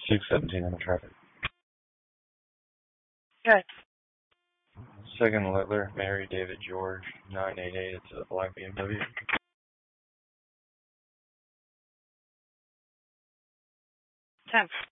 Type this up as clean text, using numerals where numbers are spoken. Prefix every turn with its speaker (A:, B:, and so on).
A: 617 on the traffic.
B: Good.
A: Second Littler, Mary David George, 988. It's a black BMW.
B: 10.